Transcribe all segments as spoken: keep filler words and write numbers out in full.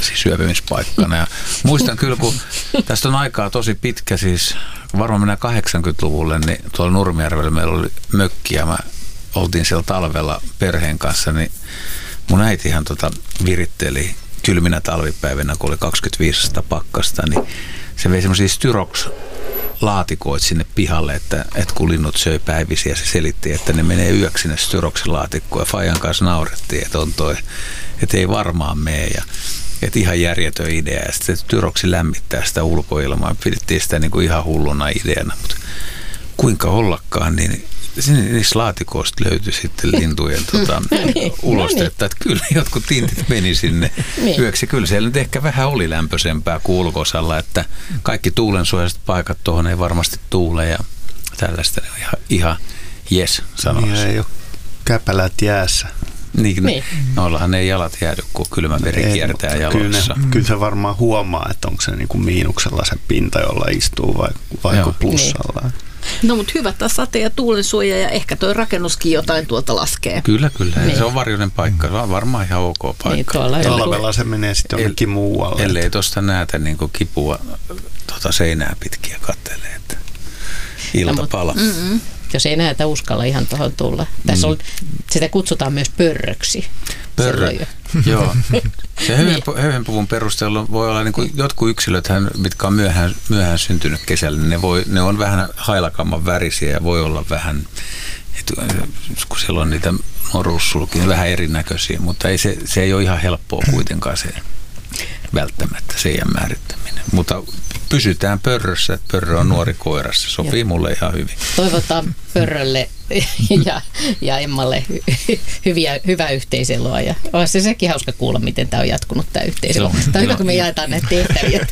siis syöpimispaikkana. Ja muistan kyllä, kun tästä on aikaa tosi pitkä, siis varmaan mennään kahdeksankymmentäluvulle, niin tuolla Nurmijärvellä meillä oli mökki ja mä oltiin siellä talvella perheen kanssa, niin mun äitihän tota viritteli kylminä talvipäivinä, kun oli kaksikymmentäviisi astetta pakkasta, niin se vei semmoisia styroks-laatikoit sinne pihalle, että, että kun linnut söi päivisiä, se selitti, että ne menee yöksi sinne styroksin laatikkoon. Ja Fajan kanssa naurettiin, että on toi, että ei varmaan mene. Ja, että ihan järjetön idea. Ja sitten styroksi lämmittää sitä ulkoilmaa. Pidettiin sitä niin kuin ihan hulluna ideana, mutta kuinka ollakaan, niin niissä laatikoista löytyi sitten lintujen tota, ulostetta, että kyllä jotkut tintit meni sinne yöksi. Kyllä siellä nyt ehkä vähän oli lämpöisempää kuin ulkosalla, että kaikki tuulensuojaiset paikat tuohon ei varmasti tuule ja tällaista ihan, ihan jes sanoisin. Niin ei ole käpälät jäässä. Niin, niin. Noillahan ei jalat jäädy, kun kylmä veri ei, kiertää jaloissa. Kyllä, kyllä se varmaan huomaa, että onko se niinku miinuksella se pinta, jolla istuu vai, vai plussalla. Niin. No mutta hyvä taas sate- ja tuulensuoja ja ehkä toi rakennuskin jotain tuolta laskee. Kyllä, kyllä. Niin. Se on varjoinen paikka. Se on varmaan ihan ok paikka. Niin, talvella se menee sitten jonnekin muualle. Ellei tuosta näitä niin kipua tuota seinää pitkiä kattelee, että iltapala. No, mutta, jos ei näitä uskalla ihan tuohon tulla. Tässä on, sitä kutsutaan myös pörröksi. Pörrö, joo. Se höyhenpuvun perusteella voi olla niin kuin jotkut yksilöt, mitkä on myöhään, myöhään syntynyt kesällä, niin ne, voi, ne on vähän hailakamman värisiä ja voi olla vähän, et, kun siellä on niitä nuoruussulkia, niin vähän erinäköisiä, mutta ei se, se ei ole ihan helppoa kuitenkaan se välttämättä seidän määrittäminen. Mutta pysytään pörrössä, että pörrö on nuori koira, se sopii Joo. mulle ihan hyvin. Toivotaan pörrölle ja, ja Emmalle hyviä, hyvää yhteiseloa. Ja on se sekin hauska kuulla, miten tämä on jatkunut tämä yhteiselo. Tämä on hyvä, kun me jaetaan näitä tehtäviä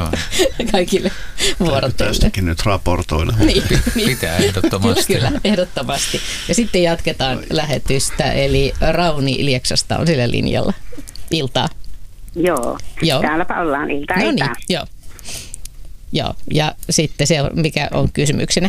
kaikille vuorotteille. Tästäkin nyt raportoida. Niin, pitää ehdottomasti. Kyllä, ehdottomasti. Ja sitten jatketaan lähetystä, eli Rauni Lieksasta on sillä linjalla. Iltaa. Joo, Joo. täälläpä ollaan iltaa. No niin, joo. Joo, ja sitten se, mikä on kysymyksenä?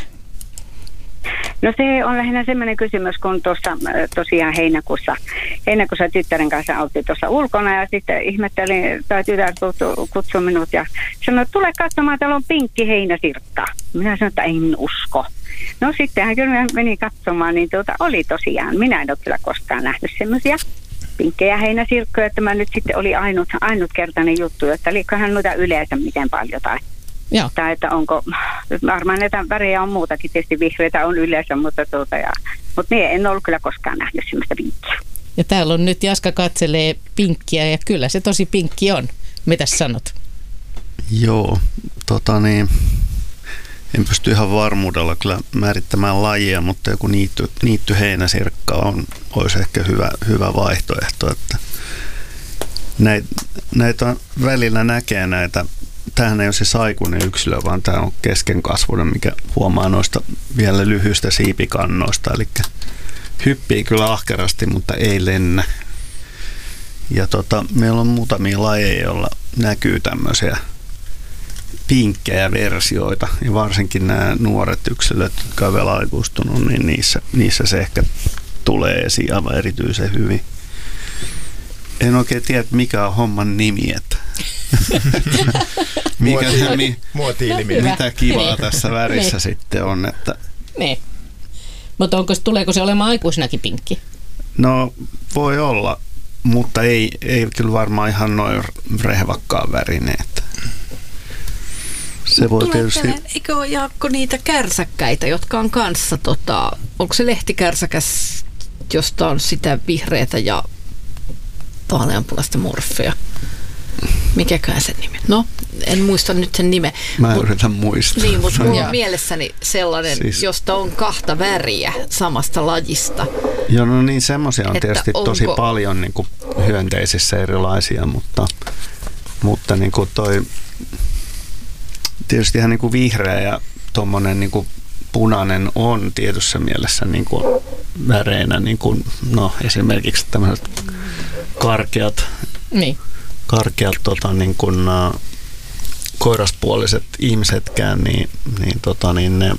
No se on lähinnä semmoinen kysymys, kun tuossa tosiaan heinäkuussa, heinäkuussa tyttären kanssa oltiin tuossa ulkona ja sitten ihmettelin, tai tytär kutsui minut ja sanoi, että tule katsomaan, täällä on pinkki heinäsirkka. Minä sanoin, että en usko. No sittenhän kyllä meni katsomaan, niin tuota oli tosiaan, minä en ole kyllä koskaan nähnyt semmoisia pinkkejä heinäsirkkoja, että mä nyt sitten oli ainut, ainutkertainen juttu, että olikohan noita yleensä miten paljon tai Joo. Tai että onko, varmaan näitä värejä on muutakin, tietysti vihreitä on yleensä, mutta, tuota, ja, mutta niin, en ollut kyllä koskaan nähnyt sellaista pinkkiä. Ja täällä on nyt Jaska katselee pinkkiä ja kyllä se tosi pinkki on. Mitäs sanot? Joo, tota niin, en pysty ihan varmuudella kyllä määrittämään lajia, mutta joku niitty, niitty heinäsirkka on, olisi ehkä hyvä, hyvä vaihtoehto, että näitä, näitä välillä näkee näitä. Tämähän ei ole siis aikuinen yksilö, vaan tämä on keskenkasvuinen, mikä huomaa noista vielä lyhyistä siipikannoista. Eli hyppii kyllä ahkerasti, mutta ei lennä. Ja tota, meillä on muutamia lajeja, joilla näkyy tämmöisiä pinkkejä versioita. Ja varsinkin nämä nuoret yksilöt, jotka ovat vielä aikuistunut, niin niissä, niissä se ehkä tulee esiin aivan erityisen hyvin. En oikein tiedä, mikä on homman nimi, että mikä, mi, Muoti-ilmiö. mitä kivaa tässä värissä sitten on. Että niin. Mutta onko, tuleeko se olemaan aikuisinakin pinkki? No voi olla, mutta ei, ei kyllä varmaan ihan noin rehvakkaan värinen. Se voi tietysti. Eikö ole, Jaakko, niitä kärsäkkäitä, jotka on kanssa, tota, onko se lehtikärsäkäs, josta on sitä vihreätä ja vaaleanpunaista morfea? Mikäkään sen nimi? No, en muista nyt sen nimeä. Mä mut, yritän muistaa. Niin, mutta mulla on mielessäni sellainen, siis, josta on kahta väriä samasta lajista. Joo, no niin, semmoisia on tietysti onko tosi paljon niin kuin hyönteisissä erilaisia, mutta, mutta niin kuin toi, tietysti ihan niin kuin vihreä ja tuommoinen niin kuin punainen on tietyssä mielessä niin kuin väreinä, niin kuin, no esimerkiksi tämmöiset karkeat, niin. karkeat tota, niin kuin, uh, koiraspuoliset ihmisetkään, niin, niin, tota, niin ne,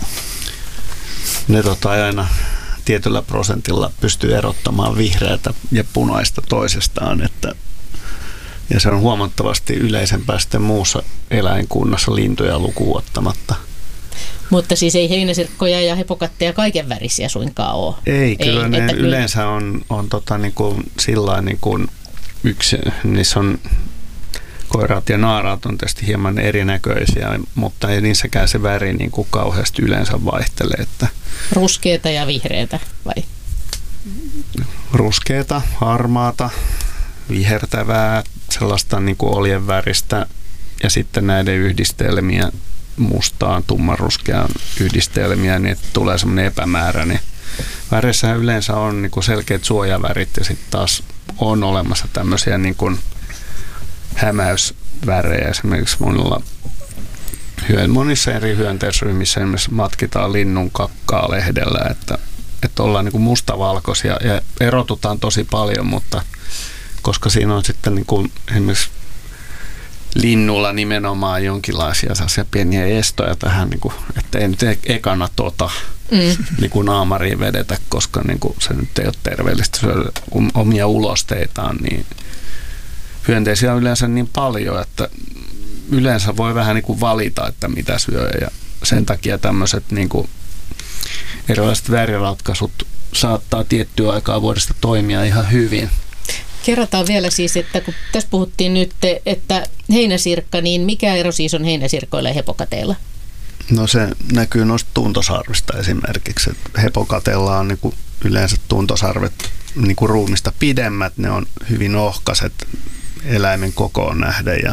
ne tota, aina tietyllä prosentilla pystyy erottamaan vihreätä ja punaista toisestaan, että Ja se on huomattavasti yleisempää sitten muussa eläinkunnassa lintuja lukuun ottamatta. Mutta siis ei heinäsirkkoja ja hepokatteja kaiken värisiä suinkaan ole. Ei, kyllä ei, ne että yleensä on, on tota niin kuin sillain niin kuin yksi, niissä on koiraat ja naaraat on tietysti hieman erinäköisiä, mutta ei niissäkään se väri niin kuin kauheasti yleensä vaihtele. Että ruskeata ja vihreätä vai? Ruskeata, harmaata, vihertävää, sellaista niin kuin oljen väristä ja sitten näiden yhdistelmiä mustaan, tummanruskeaan yhdistelmiä, niin että tulee semmoinen epämääräinen. Väreissä yleensä on niin kuin selkeät suojavärit ja sitten taas on olemassa tämmöisiä niin kuin hämäysvärejä. Esimerkiksi monilla, monissa eri hyönteisryhmissä esimerkiksi matkitaan linnun kakkaa lehdellä, että, että ollaan niin kuin mustavalkoisia ja erotutaan tosi paljon, mutta koska siinä on sitten niin kuin esimerkiksi linnulla nimenomaan jonkinlaisia pieniä estoja tähän, niin kuin, että ei nyt ekana tota mm. niin kuin naamariin vedetä, koska niin kuin se nyt ei ole terveellistä syödä omia ulosteitaan, niin hyönteisiä on yleensä niin paljon, että yleensä voi vähän niin kuin valita, että mitä syö ja sen takia tämmöiset niin kuin erilaiset väriratkaisut saattaa tiettyä aikaa vuodesta toimia ihan hyvin. Kerrotaan vielä siis, että kun tässä puhuttiin nyt, että heinäsirkka, niin mikä ero siis on heinäsirkoilla ja hepokateilla? No se näkyy noista tuntosarvista esimerkiksi. Hepokateilla on niin kuin yleensä tuntosarvet niin kuin ruumista pidemmät, ne on hyvin ohkaiset eläimen kokoon nähden ja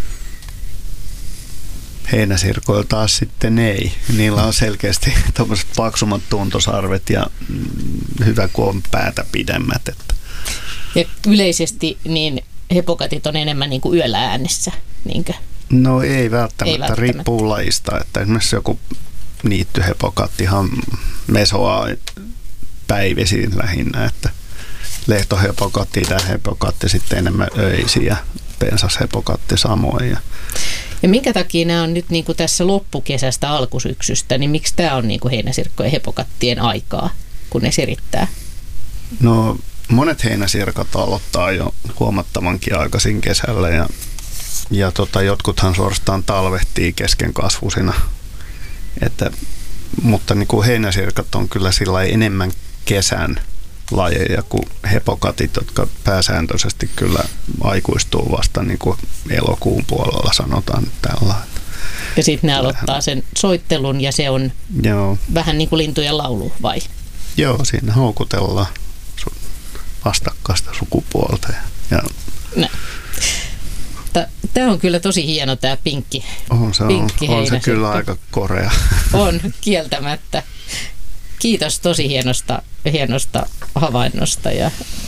heinäsirkoilla taas sitten ei. Niillä on selkeästi tommoset paksummat tuntosarvet ja hyvä kun on päätä pidemmät. Että. Ja yleisesti niin hepokatit on enemmän niin kuin yöllä äänessä, niinkö? No ei välttämättä, ei välttämättä. Riippuu lajista. Että esimerkiksi joku niittyhepokattihan mesoaa päivisin lähinnä, että lehtohepokatti, itähepokatti sitten enemmän öisiä ja pensashepokatti samoin. Ja, ja minkä takia nämä on nyt niin kuin tässä loppukesästä alkusyksystä, niin miksi tämä on niin kuin heinäsirkkojen ja hepokattien aikaa, kun ne sirittää? No monet heinäsirkat aloittaa jo huomattavankin aikaisin kesällä ja, ja tota, jotkuthan suorastaan talvehtii keskenkasvuisina. Että, mutta niin kuin heinäsirkat on kyllä sillä enemmän kesän lajeja kuin hepokatit, jotka pääsääntöisesti kyllä aikuistuu vasta niin kuin elokuun puolella, sanotaan tällä. Ja sitten ne aloittaa sen soittelun ja se on Joo. vähän niin kuin lintujen laulu, vai? Joo, siinä houkutellaan vastakkaista sukupuolta. Ja tämä on kyllä tosi hieno tämä pinkki. On se, pinkki on, on se kyllä aika korea. On, kieltämättä. Kiitos tosi hienosta, hienosta havainnosta ja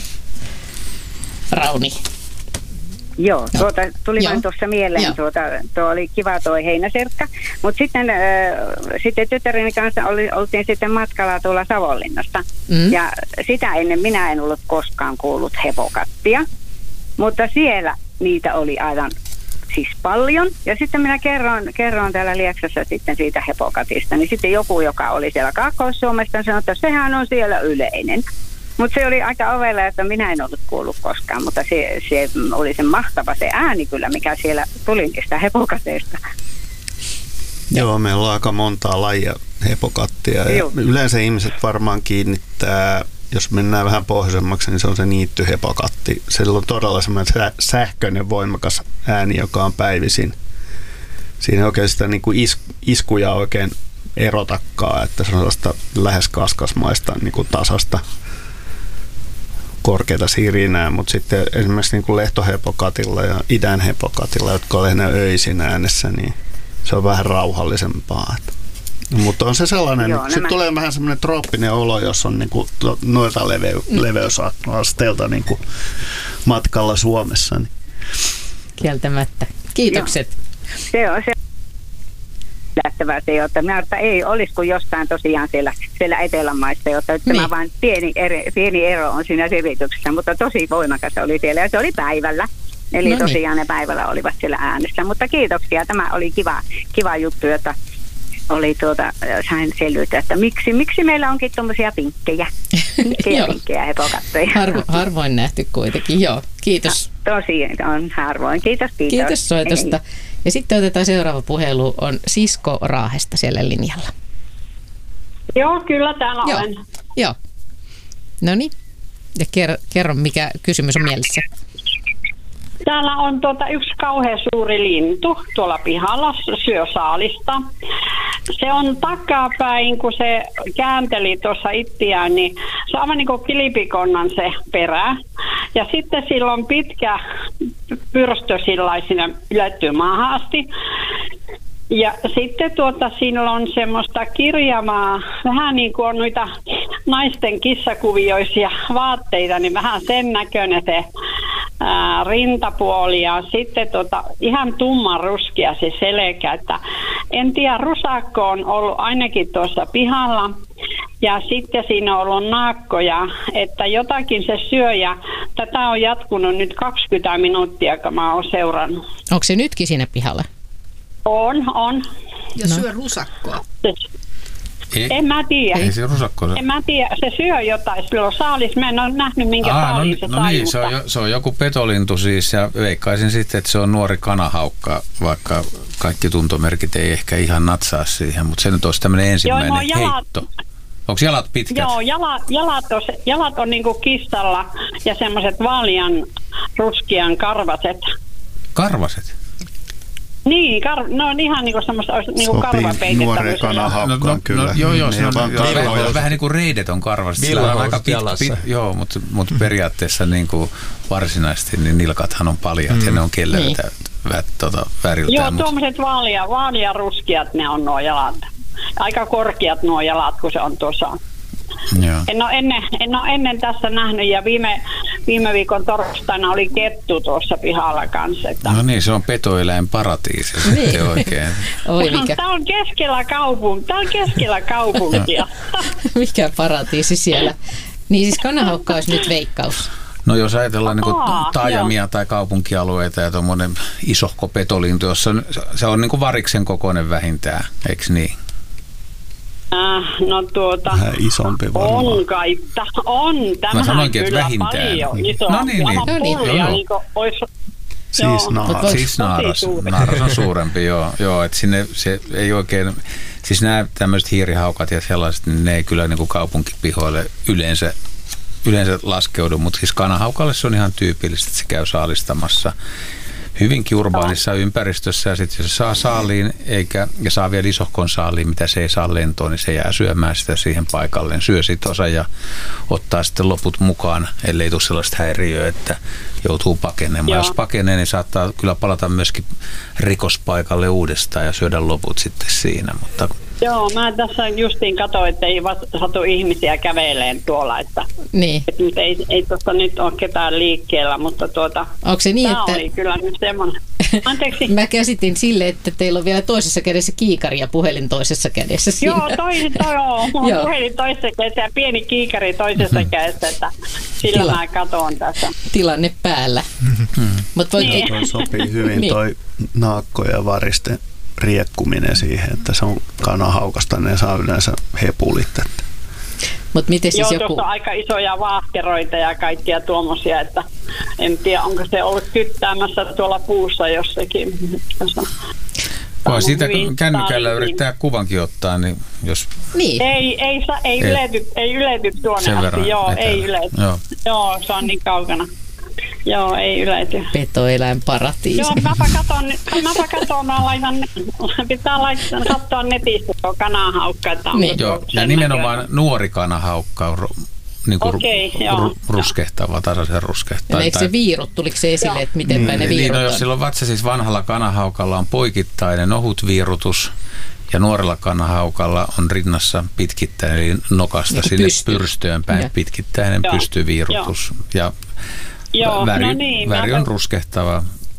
Rauni. Joo, tuota, tuli vain tuossa mieleen, tuota, tuo oli kiva tuo heinäsirkka, mutta sitten, äh, sitten tyttäreni kanssa oli, oltiin sitten matkalla tuolla Savonlinnasta mm. ja sitä ennen minä en ollut koskaan kuullut hepokattia, mutta siellä niitä oli aivan siis paljon ja sitten minä kerron, kerron täällä Lieksassa sitten siitä hepokatista, niin sitten joku, joka oli siellä Kaakkois-Suomesta sanoi, että sehän on siellä yleinen. Mutta se oli aika ovella, että minä en ollut kuullut koskaan, mutta se, se oli se mahtava se ääni kyllä, mikä siellä tuli niistä hepokateista. Joo, meillä on aika montaa lajia hepokattia. Ja yleensä ihmiset varmaan kiinnittää, jos mennään vähän pohjoisemmaksi, niin se on se niittyhepokatti. Sillä on todella semmoinen sähköinen voimakas ääni, joka on päivisin. Siinä ei oikein sitä niin kuin is, iskuja oikein erotakaan, että se on sellaista lähes kaskasmaista niin kuin tasasta korkeata sirinää, mutta sitten esimerkiksi niin kuin lehtohepokatilla ja idänhepokatilla, jotka on lähinnä öisin äänessä, niin se on vähän rauhallisempaa. Mutta on se sellainen, Joo, sitten tulee vähän semmoinen trooppinen olo, jos on niin kuin noilta levey- leveysasteelta niin kuin matkalla Suomessa. Niin. Kieltämättä. Kiitokset. Joo. Se on se. Lähtevää se, että minä että ei olisi kuin jostain tosiaan siellä, siellä Etelämaissa, jotta niin. Tämä vain pieni, ero, pieni ero on siinä selityksessä, mutta tosi voimakas oli siellä ja se oli päivällä. Eli no tosiaan niin. Ne päivällä olivat siellä äänessä, mutta kiitoksia. Tämä oli kiva, kiva juttu, jota oli tuota, sain selvyyttä, että miksi, miksi meillä onkin tuommoisia pinkkejä, pinkkejä, pinkkejä hepokatteja. Harvo, harvoin nähty kuitenkin, joo. Kiitos. tosi on harvoin. Kiitos, kiitos. Kiitos soitosta. Ja sitten otetaan seuraava puhelu, on Sisko Raahesta siellä linjalla. Joo, kyllä täällä Joo. olen. Joo. No niin. Ja kerro, kerro, mikä kysymys on mielessä. Täällä on tuota yksi kauhean suuri lintu tuolla pihalla, syö saalista. Se on takapäin, kun se käänteli tuossa itseään, niin se on aivan niin kuin kilipikonnan se perä. Ja sitten sillä on pitkä pyrstö sinne ylettyy maahan asti. Ja sitten tuota, sillä on semmoista kirjavaa, vähän niin kuin on noita naisten kissakuvioisia vaatteita, niin vähän sen näköinen se ää, rintapuoli ja sitten tuota, ihan tumman ruskea se selkä. Että en tiedä, rusakko on ollut ainakin tuossa pihalla ja sitten siinä on ollut naakkoja, että jotakin se syö ja tätä on jatkunut nyt kaksikymmentä minuuttia, kun mä oon seurannut. Onko se nytkin siinä pihalla? On, on. Ja syö rusakkoa. Ei, En mä tiedä. ei se rusakko. En mä tiedä. Se syö jotain. Sillä on saalis. Mä en ole nähnyt, minkä Aa, no, saaliin se no sai, niin, se on, jo- se on joku petolintu siis ja veikkaisin sitten, että se on nuori kanahaukka, vaikka kaikki tuntomerkit ei ehkä ihan natsaa siihen, mutta se nyt olisi tämmöinen ensimmäinen Joo, no jalat- heitto. Onko jalat pitkät? Joo, jalat, jalat on, jalat on niinku kissalla ja semmoiset vaalean ruskean karvaset. Karvaset? Niin, kar- no on ihan niinku semmoista niinku karvapeitettä. nuoreen kanahaukkaan kyllä. No, joo, joo, Ne se on, vaan joo, vähän, karvoja. vähän niin kuin reidet on karvaset. Sillä on aika pit, pit, joo, mutta, mutta periaatteessa niin kuin varsinaisesti niin nilkathan on paljat mm. ja ne on kellerät Niin. vät, tota, väriltään. Joo, mutta- tuommoiset vaalia, vaalia ruskeat ne on nuo jalat. Aika korkeat nuo jalat, kun se on tuossa. Joo. En ole ennen, en ole ennen tässä nähnyt ja viime, viime viikon torstaina oli kettu tuossa pihalla kanssa. Että No niin, se on petoeläin paratiisi Niin. sitten oikein. Oi, mikä, Tämä on keskellä kaupunkia. Tämä on keskellä kaupunkia. mikä paratiisi siellä. Niin siis kanahaukka olisi nyt veikkaus. No jos ajatellaan niin Aa, taajamia joo. tai kaupunkialueita ja tuommoinen isohko petolintu, jossa on, se on niin kuin variksen kokoinen vähintään, eikö niin? Äh, no tuota, Vähän isompi varmaan. on kai. ta- On. Tämä sanoinkin, että kyllä vähintään. paljon iso. No niin, niin. Aivan No niin, pullia, joo, joo. niin kuin olisi, Siis joo. nahas. Voi- Siis naaras, suuri. naaras on suurempi, joo, joo että sinne se ei oikein, siis nämä tämmöiset hiirihaukat ja sellaiset, niin ne ei kyllä niin kuin kaupunkipihoille yleensä, yleensä laskeudu, mutta siis kanahaukalle se on ihan tyypillistä, että se käy saalistamassa hyvinkin urbaanissa ympäristössä ja sitten jos se saa saaliin eikä, ja saa vielä isohkon saaliin, mitä se ei saa lentoon, niin se jää syömään sitä siihen paikalleen. Syö sit osa ja ottaa sitten loput mukaan, ellei tule sellaista häiriöä, että joutuu pakenemaan. Joo. Jos pakenee, niin saattaa kyllä palata myöskin rikospaikalle uudestaan ja syödä loput sitten siinä, mutta Joo, mä tässä justiin katsoin, että ei va- satu ihmisiä käveleen tuolla, että, Niin. että nyt ei, ei tuossa nyt ole ketään liikkeellä, mutta tuota, Onko se niin, tämä että oli kyllä nyt semmoinen. Anteeksi. mä käsitin sille, että teillä on vielä toisessa kädessä kiikari ja puhelin toisessa kädessä siinä. Joo, toi, toi joo. Mulla Joo. on puhelin toisessa kädessä ja pieni kiikari toisessa kädessä, että sillä Tila. mä katon tässä. Tilanne päällä. Mut voit, Niin. Toi sopii hyvin Niin. toi naakko ja varisten riekkuminen siihen, että se on kanahaukasta, ne saa yleensä hepulit. Että mut miten siis Joo, joku... tuossa on aika isoja vaahkeroita ja kaikkia tuommoisia, että en tiedä, onko se ollut kyttäämässä tuolla puussa jossakin. voi siitä hyvin kännykällä taaliin. yrittää kuvankin ottaa, niin jos Niin. Ei, ei, sa- ei, Ei. ylety, ei ylety tuonne sen verran asti. Joo, etäällä. ei ylety. Joo. Joo, se on niin kaukana. Joo, ei ylety. Petoeläin paratiisi. Joo, mäpä katon, mäpä katon, mä laitan, pitää laittaa, katsoa netistä tuo kanahaukka. Että onko Niin. Joo, sen ja nimenomaan näköinen. nuori kanahaukka on ru- niin kuin Okei, ru- joo. ru- ruskehtava, tasaisen ruskehtava. Eikö se viirut, tuliko se esille, Joo. että miten päin ne Niin, viirut no, jos on? silloin vatsa siis vanhalla kanahaukalla on poikittainen ohut viirutus ja nuorella kanahaukalla on rinnassa pitkittäinen, eli nokasta Niin kuin sinne pysty. pyrstöön päin Joo. pitkittäinen Joo, pystyviirutus. Ja Joo, väri, no niin. väri mäpä- on ruskehtava.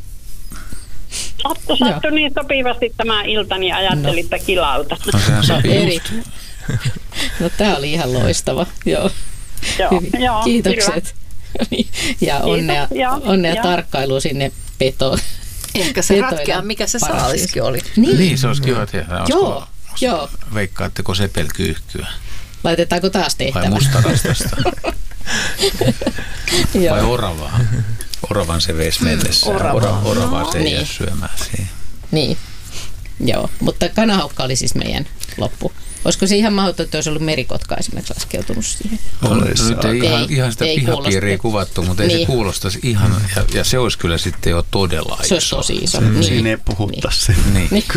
Sattu, sattu niin sopivasti tämä ilta, niin ajattelin, että kilauta. No sehän sopii Eri. just. No tää oli ihan loistava. Joo. Joo, Hyvin. joo, Kiitokset. Ja onnea, Joo, onnea joo. tarkkailuun sinne petoon. Ehkä se Petoeläin ratkeaa, mikä se paratiisi. saaliskin oli. Niin. Niin, se olisi kiva tiedä. Joo, joo. Veikkaatteko sepelkyyhkyä Laitetaanko taas vai tehtävä? mustarastasta vai Joo. oravaa? Oravan se veisi mennessään. Orava. Ora, oravaa se ei Niin. jää syömään siihen. Niin, joo. Mutta kanahaukka oli siis meidän loppu. Olisiko se ihan mahdotonta, että olisi ollut merikotka esimerkiksi laskeutunut siihen? On, Olisi nyt ei ihan, Ei, ihan sitä ei pihapiiriä kuulosta. kuvattu, mutta ei Niin. se kuulostaisi ihan, ja, ja se olisi kyllä sitten jo todella Se olisi iso. tosi iso. Mm. Niin. Siinä ei puhuta Niin. sen. Niin. Niin.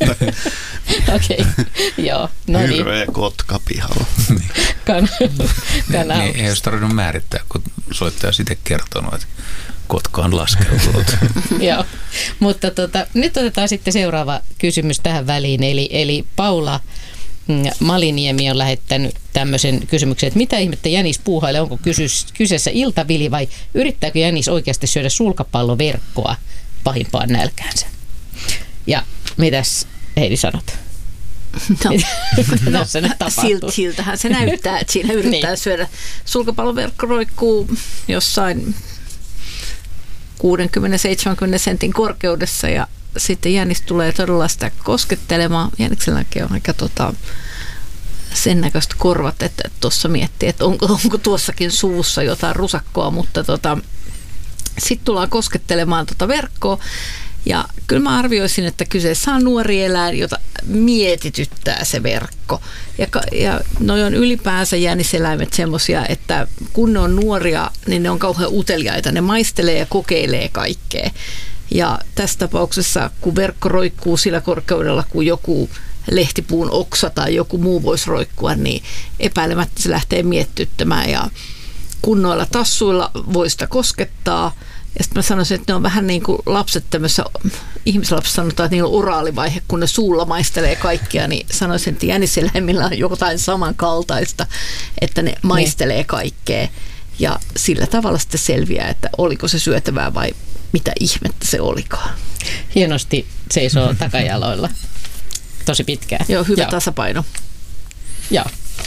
Okei, okay. Joo. No niin. Hirveä kotka pihalla. Kan- Niin, kana- niin, ei olisi tarvinnut määrittää, kun soittaja sitten kertonut, että kotka on laskeutunut. Joo, mutta tota, nyt otetaan sitten seuraava kysymys tähän väliin. Eli, eli Paula mm, Maliniemi on lähettänyt tämmöisen kysymyksen, että mitä ihmettä Jänis puuhailee? Onko kysys, kyseessä iltavili vai yrittääkö Jänis oikeasti syödä sulkapalloverkkoa pahimpaan nälkäänsä? Ja mitäs Heidi sanot? No, Mitä no tässä nyt tapahtuu? silt, siltähän se näyttää, että siinä yrittää Niin. syödä. Sulkapalloverkko roikkuu jossain kuusikymmentä seitsemänkymmentä sentin korkeudessa ja sitten Jänis tulee todella sitä koskettelemaan. Jänikselläkin on aika tota, sen näköistä korvat, että tuossa miettii, että onko, onko tuossakin suussa jotain rusakkoa, mutta tota, sitten tullaan koskettelemaan tota verkkoa. Ja kyllä mä arvioisin, että kyseessä on nuori eläin, jota mietityttää se verkko. Ja, ja noi on ylipäänsä jäniseläimet semmoisia, että kun ne on nuoria, niin ne on kauhean uteliaita. Ne maistelee ja kokeilee kaikkea. Ja tässä tapauksessa, kun verkko roikkuu sillä korkeudella, kun joku lehtipuun oksa tai joku muu voisi roikkua, niin epäilemättä se lähtee miettyttämään. Ja kunnoilla tassuilla voi sitä koskettaa. Ja sitten mä sanoisin, että ne on vähän niin kuin lapset tämmöisessä, ihmislapset sanotaan, että niillä on oraalivaihe, kun ne suulla maistelee kaikkia, niin sanoisin, että jäniseläimillä on jotain samankaltaista, että ne maistelee kaikkea. Ja sillä tavalla sitten selviää, että oliko se syötävää vai mitä ihmettä se olikaan. Hienosti seisoo takajaloilla. Tosi pitkään. Joo, hyvä Joo. tasapaino. Joo,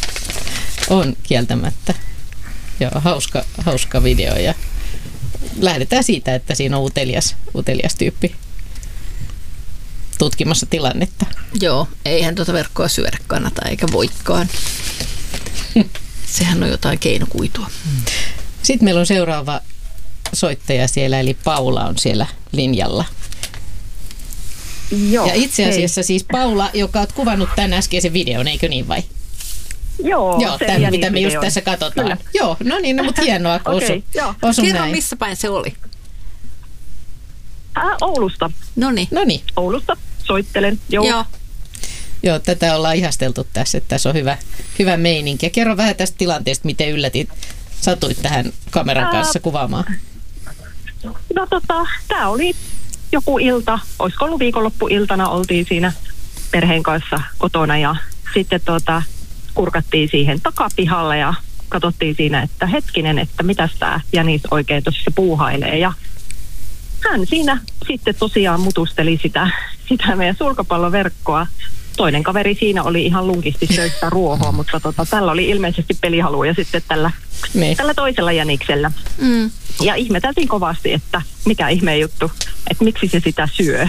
on kieltämättä. Joo, hauska, hauska video ja lähdetään siitä, että siinä on utelias, utelias tyyppi tutkimassa tilannetta. Joo, eihän tuota verkkoa syödä kannata eikä voikaan. Sehän on jotain keinokuitua. Sitten meillä on seuraava soittaja siellä, eli Paula on siellä linjalla. Joo, Ja itse hei. asiassa siis Paula, joka olet kuvannut tämän äskeisen videon, eikö niin vai? Joo, Joo, se tämän, Jänis mitä me just video. tässä katsotaan. Kyllä. Joo, no niin, no, mutta hienoa, kun Okei, osu, joo. osu Kerro, näin. missä päin se oli. Äh, Oulusta. Noniin. No niin, Oulusta soittelen. Joo. Joo. joo, tätä ollaan ihasteltu tässä, että tässä on hyvä, hyvä meininki. Ja kerro vähän tästä tilanteesta, miten yllätit, satuit tähän kameran Ää, kanssa kuvaamaan. No tota, tää oli joku ilta, olisiko ollut viikonloppuiltana, oltiin siinä perheen kanssa kotona ja sitten tota, kurkattiin siihen takapihalle ja katsottiin siinä, että hetkinen, että mitäs tää Jänis oikein tuossa puuhailee ja hän siinä sitten tosiaan mutusteli sitä, sitä meidän sulkapalloverkkoa. Toinen kaveri siinä oli ihan lunkisti söistä ruohoa, mutta tota, tällä oli ilmeisesti pelihaluja sitten tällä, Niin. tällä toisella jäniksellä. Mm. Ja ihmeteltiin kovasti, että mikä ihmeen juttu, että miksi se sitä syö.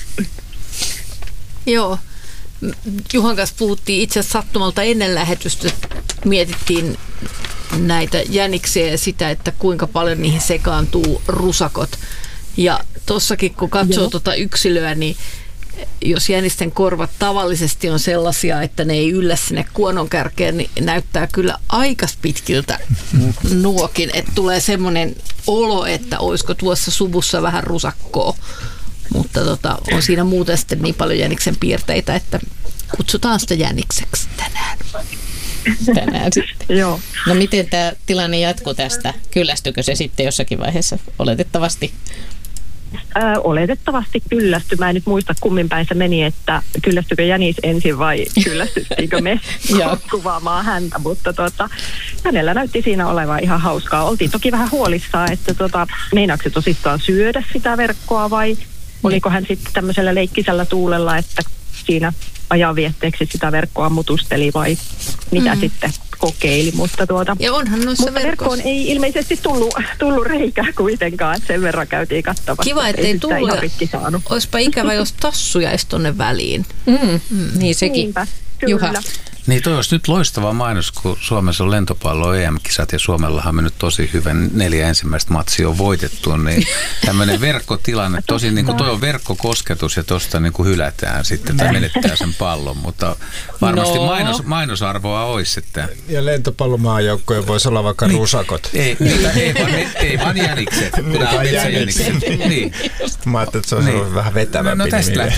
Joo. Juhan kanssa puhuttiin itse asiassa sattumalta ennen lähetystä. Mietittiin näitä jäniksiä ja sitä, että kuinka paljon niihin sekaantuu rusakot. Ja tossakin kun katsoo tuota yksilöä, niin jos jänisten korvat tavallisesti on sellaisia, että ne ei yllä sinne kuonon kärkeen, niin näyttää kyllä aika pitkiltä nuokin. Että tulee semmoinen olo, että olisiko tuossa suvussa vähän rusakkoa. Mutta tota, on siinä muuten sitten niin paljon jäniksen piirteitä, että kutsutaan sitä jänikseksi tänään. Tänään sitten. Joo. No miten tämä tilanne jatkuu tästä? Kyllästykö se sitten jossakin vaiheessa? Oletettavasti. Ö, oletettavasti kyllästy. Mä en nyt muista kummin päin se meni, että kyllästykö Jänis ensin vai kyllästyttiinkö me Joo. kuvaamaan häntä, mutta tota, hänellä näytti siinä olevan ihan hauskaa. Oltiin toki vähän huolissaan, että tota, meinaako se tosissaan syödä sitä verkkoa vai oliko hän sitten tämmöisellä leikkisellä tuulella, että siinä ajanvietteeksi sitä verkkoa mutusteli vai mitä mm. sitten kokeili, mutta tuota... Ja onhan noissa Mutta verkkoon verkoissa. ei ilmeisesti tullut, tullut reikää kuitenkaan, että sen verran käytiin kattavasti. Kiva, ettei sitä tullut. ihan rikki saanut. Olisipa ikävä, jos tassu jäisi tonne väliin. Mm. Mm. Niin sekin. Niinpä. Juha. Niin toi olisi nyt loistava mainos, kun Suomessa on lentopallo E M-kisat ja Suomellahan on mennyt tosi hyvän, neljä ensimmäistä matsia on voitettu, niin tämmöinen verkkotilanne, tosi niin kuin toi on verkkokosketus ja tosta niin kuin hylätään sitten tai menettää sen pallon, mutta varmasti no. mainos, mainosarvoa olisi, että... Ja lentopallomaajoukkojen voisi olla vaikka niin. rusakot. Ei, ei, ei, vaan, ei vaan jänikset, nämä on metsäjänikset. Niin. Mä ajattelin, että se olisi niin. vähän vetävämpi. No, no tästä lähti